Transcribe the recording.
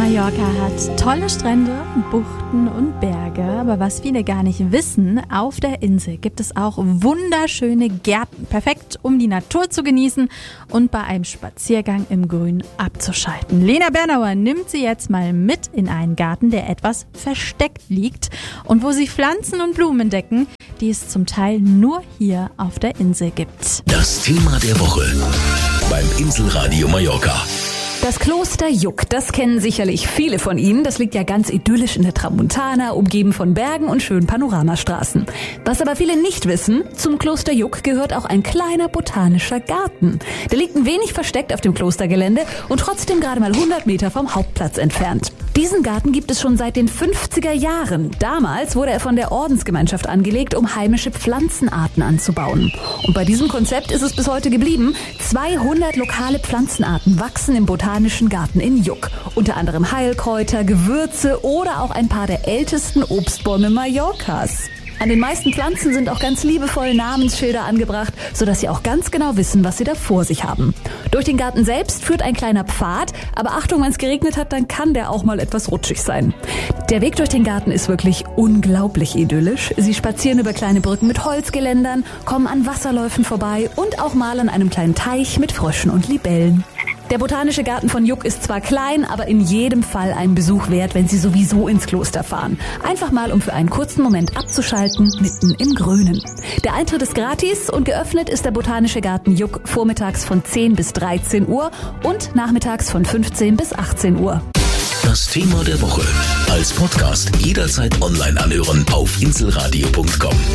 Mallorca hat tolle Strände, Buchten und Berge, aber was viele gar nicht wissen, auf der Insel gibt es auch wunderschöne Gärten, perfekt um die Natur zu genießen und bei einem Spaziergang im Grün abzuschalten. Lena Bernauer nimmt sie jetzt mal mit in einen Garten, der etwas versteckt liegt und wo sie Pflanzen und Blumen entdecken, die es zum Teil nur hier auf der Insel gibt. Das Thema der Woche beim Inselradio Mallorca. Das Kloster Yuc, das kennen sicherlich viele von Ihnen. Das liegt ja ganz idyllisch in der Tramontana, umgeben von Bergen und schönen Panoramastraßen. Was aber viele nicht wissen, zum Kloster Yuc gehört auch ein kleiner botanischer Garten. Der liegt ein wenig versteckt auf dem Klostergelände und trotzdem gerade mal 100 Meter vom Hauptplatz entfernt. Diesen Garten gibt es schon seit den 50er Jahren. Damals wurde er von der Ordensgemeinschaft angelegt, um heimische Pflanzenarten anzubauen. Und bei diesem Konzept ist es bis heute geblieben. 200 lokale Pflanzenarten wachsen im Botanischen Garten in Yuc. Unter anderem Heilkräuter, Gewürze oder auch ein paar der ältesten Obstbäume Mallorcas. An den meisten Pflanzen sind auch ganz liebevoll Namensschilder angebracht, sodass Sie auch ganz genau wissen, was Sie da vor sich haben. Durch den Garten selbst führt ein kleiner Pfad, aber Achtung, wenn es geregnet hat, dann kann der auch mal etwas rutschig sein. Der Weg durch den Garten ist wirklich unglaublich idyllisch. Sie spazieren über kleine Brücken mit Holzgeländern, kommen an Wasserläufen vorbei und auch mal an einem kleinen Teich mit Fröschen und Libellen. Der Botanische Garten von Yuc ist zwar klein, aber in jedem Fall einen Besuch wert, wenn Sie sowieso ins Kloster fahren. Einfach mal, um für einen kurzen Moment abzuschalten, mitten im Grünen. Der Eintritt ist gratis und geöffnet ist der Botanische Garten Yuc vormittags von 10 bis 13 Uhr und nachmittags von 15 bis 18 Uhr. Das Thema der Woche als Podcast jederzeit online anhören auf inselradio.com.